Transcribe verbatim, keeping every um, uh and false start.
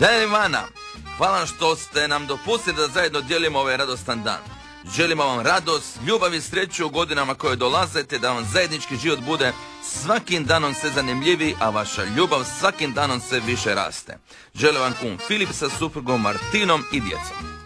Da, Ivana, hvala što ste nam dopustili da zajedno dijelimo ovaj radostan dan. Želimo vam radost, ljubav i sreću u godinama koje dolazete, da vam zajednički život bude svakim danom sve zanimljiviji, a vaša ljubav svakim danom sve više raste. Želim vam kum Filip sa suprugom Martinom i djecom.